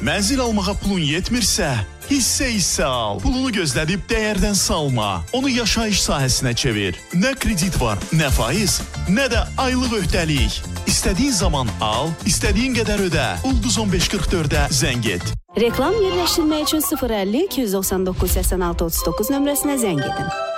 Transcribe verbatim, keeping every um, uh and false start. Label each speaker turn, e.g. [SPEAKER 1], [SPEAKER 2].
[SPEAKER 1] Mənzil almağa pulun yetmirsə, hissə-hissə al. Pulunu gözlədib dəyərdən salma. Onu yaşayış sahəsinə çevir. Nə kredit var, nə faiz, nə də aylıq öhdəlik. İstədiyin zaman al, istədiyin qədər ödə. Ulduz on beş qırx dördə zəng et.
[SPEAKER 2] Reklam yerləşdirmək üçün sıfır əlli iki yüz doxsan doqquz səksən altı otuz doqquz nömrəsinə zəng edin.